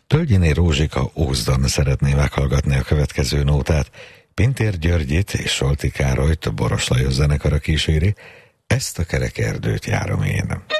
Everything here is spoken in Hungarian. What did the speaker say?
Tölgyéné Rózsika Ózdan szeretné meghallgatni a következő nótát. Pintér Györgyit és Solti Károlyt Boros Lajos zenekara kíséri. Ezt a kerek erdőt járom én.